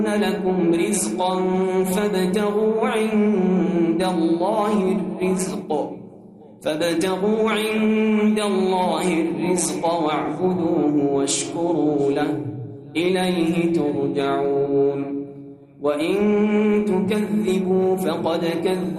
لكم رزقا فابتغوا عند الله الرزق واعبدوه واشكروا له إليه ترجعون وإن تكذبوا فقد كذب